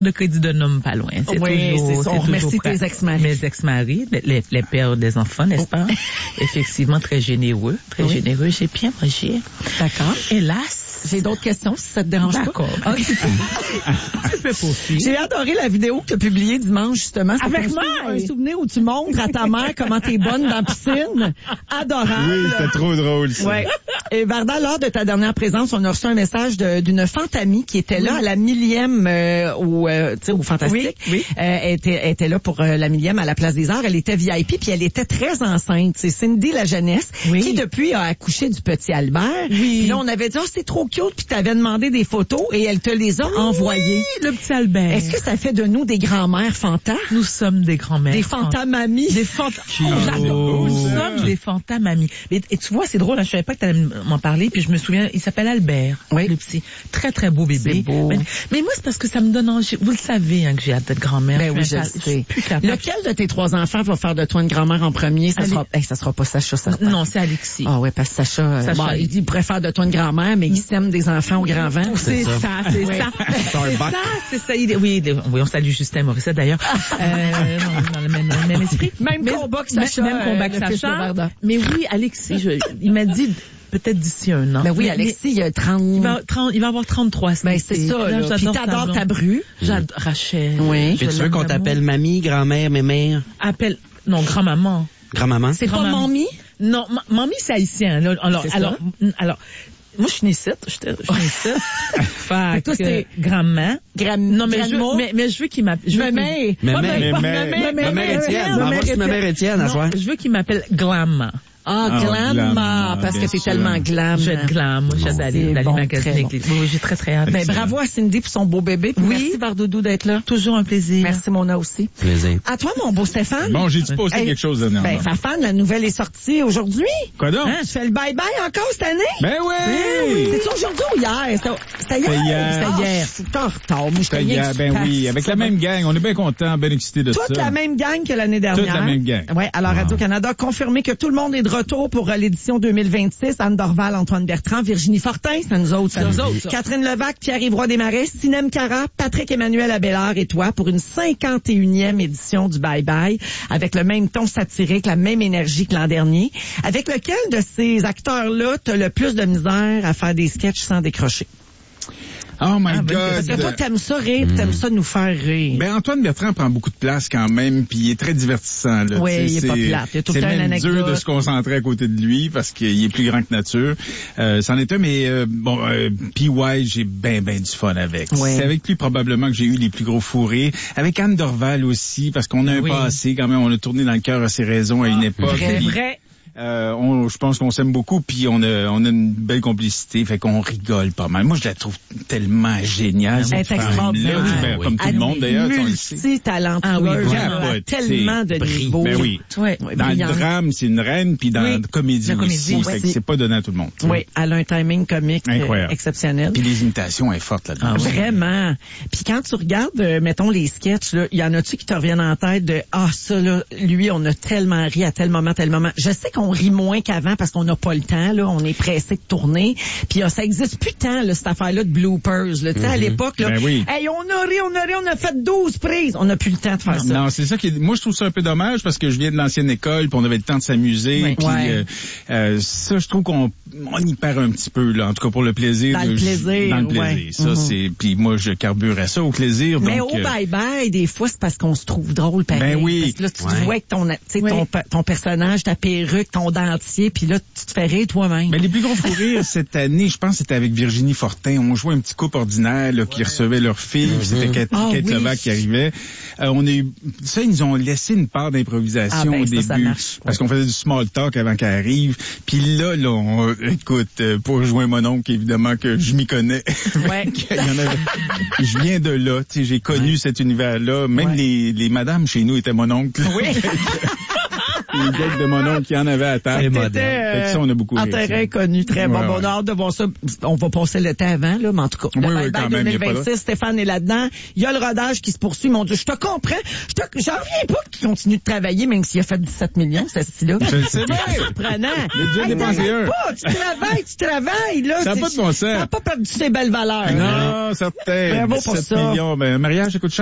de crédit d'un homme pas loin. C'est ça. On remercie tes ex-maris. Mes ex-maris, les pères des enfants, n'est-ce pas? Effectivement, très généreux. Généreux. J'ai bien mangé. D'accord. Hélas. J'ai d'autres questions, si ça te dérange pas. D'accord. Okay. Tu peux poursuivre. J'ai adoré la vidéo que tu as publiée dimanche, justement. Avec moi? Un souvenir où tu montres à ta mère comment t'es bonne dans la piscine. Adorable. Oui, c'était trop drôle, ça. Ouais. Et Varda, lors de ta dernière présence, on a reçu un message d'une fantamie qui était là à la 1000e au Fantastique. Oui. Elle était là pour la 1000e à la Place des Arts. Elle était VIP, puis elle était très enceinte. C'est Cindy la jeunesse qui, depuis, a accouché du petit Albert. Oui. Puis là, on avait dit, c'est trop cute, puis t'avais demandé des photos et elle te les a envoyées. Le petit Albert. Est-ce que ça fait de nous des grands-mères fantas? Nous sommes des grands-mères. Des fantamamies. Des j'adore. Nous sommes des fantamamies. Et tu vois, c'est drôle, hein, je savais pas que tu allais m'en parler, puis je me souviens, il s'appelle Albert, le petit. Très, très beau bébé. C'est beau. Mais moi, c'est parce que ça me donne envie. Vous le savez, hein, que j'ai hâte d'être grand-mère. Ben oui, je sais. Lequel de tes 3 enfants va faire de toi une grand-mère en premier? Ça sera pas Sacha, ça. Non, c'est Alexis. Ah ouais, parce que Sacha il pourrait faire de toi une grand-mère, mais il sème des enfants au grand vent. C'est ça. C'est ça. Oui, on salue Justin Morissette d'ailleurs. Dans le même esprit. Même combat que Sacha. Même combat que Sacha. Mais oui, Alexis, il m'a dit peut-être d'ici un an. Ben oui, Alexis, il a 30... Il va avoir 33. Ben c'est ça, là. Puis t'adores ta bru. J'adore Rachel. Oui. Puis tu veux qu'on t'appelle mamie, grand-mère, mémère? Non, grand-maman. Grand-maman? C'est pas mamie? Non, mamie, c'est haïtien. Là. Alors, moi, je suis née ici. Fait que toi, c'est grand-mère. Non, mais je veux qu'il m'appelle... Ma mère Étienne, à soir. Je veux qu'il m'appelle Glamma. Glamma, parce que t'es tellement glam. Je vais être glam. Moi, j'ai d'aller magasiner. Oui, j'ai très, très hâte. Ben, bravo à Cindy pour son beau bébé. Oui. Merci, Vardoudou, d'être là. Toujours un plaisir. Merci, Mona aussi. Plaisir. À toi, mon beau Stéphane. Bon, j'ai-tu posté quelque chose dernièrement? Ben, Fafane, la nouvelle est sortie aujourd'hui. Quoi donc? Tu fais le bye-bye encore cette année? Ben oui! C'est aujourd'hui ou hier? C'était hier. C'était hier. C'est en retard. Moi, j'étais hier. Ben oui, avec la même gang. On est bien contents, bien excités de ça. Toute la même gang que l'année dernière. Toute la même gang. Ouais, alors Radio-Canada a confirmé que tout le monde est de retour pour l'édition 2026. Anne Dorval, Antoine Bertrand, Virginie Fortin, c'est nous autres. Ça. Catherine Levac, Pierre-Yves Roy Desmarais, Sinem Cara, Patrick Emmanuel Abélard et toi pour une 51e édition du Bye Bye avec le même ton satirique, la même énergie que l'an dernier. Avec lequel de ces acteurs-là t'as le plus de misère à faire des sketchs sans décrocher? Oh my God! Parce que toi, t'aimes ça rire, t'aimes ça nous faire rire. Ben, Antoine Bertrand prend beaucoup de place quand même, puis il est très divertissant, là. Oui, il est pas plate. Il y a tout le temps une anecdote. C'est même dur de se concentrer à côté de lui, parce qu'il est plus grand que nature. C'en est un, mais P.Y., j'ai ben du fun avec. Ouais. C'est avec lui, probablement, que j'ai eu les plus gros fous rires. Avec Anne Dorval aussi, parce qu'on a un passé, quand même, on a tourné dans le cœur à ses raisons à une époque. C'est vrai. Je pense qu'on s'aime beaucoup, puis on a une belle complicité, fait qu'on rigole pas mal. Moi, je la trouve tellement géniale. Elle est extraordinaire. Comme tout le monde, d'ailleurs. Multi-talentueuse. Tellement de niveaux. Ben oui. Dans le drame, c'est une reine, puis dans la comédie aussi. C'est pas donné à tout le monde. Oui, elle a un timing comique exceptionnel. Puis les imitations, elle est forte là-dedans. Vraiment. Puis quand tu regardes, mettons, les sketchs, il y en a-tu qui te reviennent en tête de « Ah, ça, là, lui, on a tellement ri à tel moment. » Je sais qu'on rit moins qu'avant parce qu'on n'a pas le temps, là, on est pressé de tourner. Puis ça existe plus tant, là, cette affaire-là de bloopers. Là. À l'époque, là, hey, on a fait 12 prises. On n'a plus le temps de faire ça. Non, c'est ça qui est... Moi, je trouve ça un peu dommage parce que je viens de l'ancienne école, puis on avait le temps de s'amuser. Puis ça, je trouve qu'on y perd un petit peu, là, en tout cas pour le plaisir. Dans le plaisir. Ça, c'est... Puis moi, je carburais ça au plaisir. Mais donc, au bye-bye, des fois, c'est parce qu'on se trouve drôle, pareil. Ben oui. Parce que là, tu vois que ton personnage, ta perruque, ton dentier, puis là, tu te fais rire toi-même. Mais les plus gros fous rires cette année, je pense, c'était avec Virginie Fortin. On jouait un petit couple ordinaire là, qui recevait leur fille. C'était Kate Levac qui arrivait. On a eu ça, ils nous ont laissé une part d'improvisation au début. Ça marche, parce qu'on faisait du small talk avant qu'elle arrive. Puis là, écoute, pour rejoindre mon oncle, évidemment que je m'y connais. Ouais. Je viens de là. Tu sais, j'ai connu cet univers-là. Même les madames chez nous étaient mon oncle. Oui. les gags de mon oncle qui en avait à table. Fait que ça, on a beaucoup en ri. terrain connu, très bon. On a hâte de voir ça. On va passer le temps avant, là, mais en tout cas. Oui, le quand même, 2026, Stéphane est là-dedans. Il y a le rodage qui se poursuit. Mon Dieu, je te comprends. J'en reviens pas qu'il continue de travailler, même s'il a fait 17 millions, ce style-là. Je le sais bien. C'est surprenant. Il a déjà dépensé un. Tu travailles, là. Ça n'a pas de bon sens. Ça n'a pas perdu ses belles valeurs. Non, certain. Bravo pour 17 ça. millions. Ben, mariage, ça coûte cher.